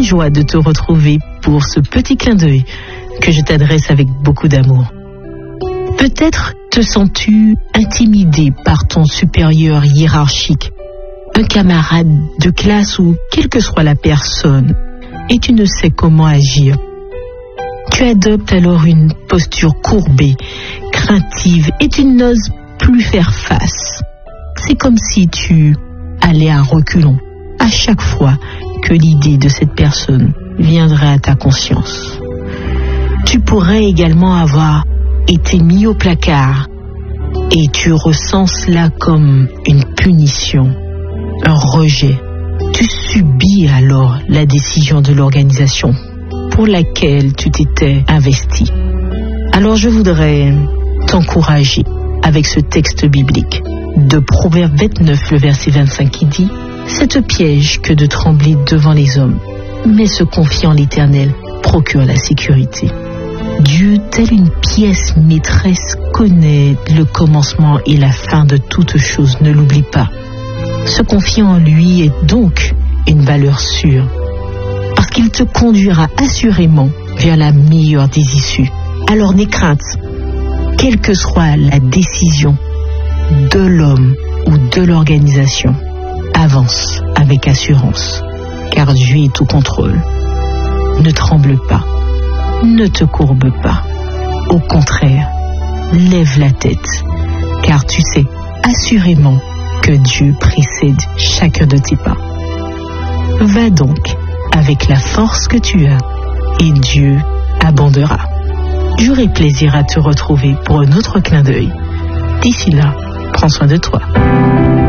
joie de te retrouver pour ce petit clin d'œil que je t'adresse avec beaucoup d'amour. Peut-être te sens-tu intimidé par ton supérieur hiérarchique, un camarade de classe ou quelle que soit la personne, et tu ne sais comment agir. Tu adoptes alors une posture courbée, craintive, et tu n'oses plus faire face. C'est comme si tu allais à reculons à chaque fois que l'idée de cette personne viendrait à ta conscience. Tu pourrais également avoir été mis au placard et tu ressens cela comme une punition, un rejet. Tu subis alors la décision de l'organisation pour laquelle tu t'étais investi. Alors je voudrais t'encourager avec ce texte biblique de Proverbe 29, le verset 25 qui dit « C'est un piège que de trembler devant les hommes, mais se confier en l'Éternel procure la sécurité. » Dieu, tel une pièce maîtresse, connaît le commencement et la fin de toutes choses, ne l'oublie pas. Se confier en lui est donc une valeur sûre, parce qu'il te conduira assurément vers la meilleure des issues. Alors n'aie crainte, quelle que soit la décision de l'homme ou de l'organisation, avance avec assurance, car Dieu est au contrôle. Ne tremble pas, ne te courbe pas. Au contraire, lève la tête, car tu sais assurément que Dieu précède chacun de tes pas. Va donc avec la force que tu as, et Dieu abondera. J'aurai plaisir à te retrouver pour un autre clin d'œil. D'ici là, prends soin de toi.